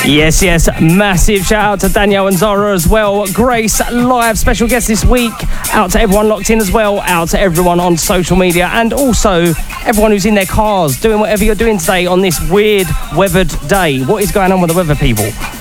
Yes, massive shout out to Danielle and Zara as well. Grace, live special guest this week. Out to everyone locked in as well. Out to everyone on social media, and also everyone who's in their cars doing whatever you're doing today on this weird weathered day. What is going on with the weather, people?